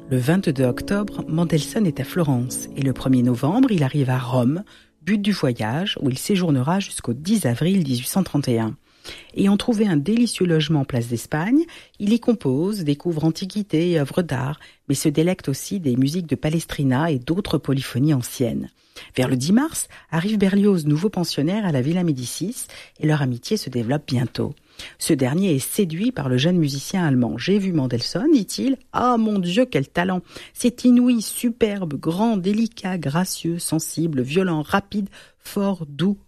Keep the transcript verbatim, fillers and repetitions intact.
Le vingt-deux octobre, Mendelssohn est à Florence et le premier novembre, il arrive à Rome, but du voyage où il séjournera jusqu'au dix avril dix-huit cent trente et un. Ayant trouvé un délicieux logement place d'Espagne, il y compose, découvre antiquités et œuvres d'art, mais se délecte aussi des musiques de Palestrina et d'autres polyphonies anciennes. Vers le dix mars, arrive Berlioz, nouveau pensionnaire à la Villa Médicis, et leur amitié se développe bientôt. Ce dernier est séduit par le jeune musicien allemand. « J'ai vu Mendelssohn, dit-il. Ah, mon Dieu, quel talent! C'est inouï, superbe, grand, délicat, gracieux, sensible, violent, rapide, fort, doux,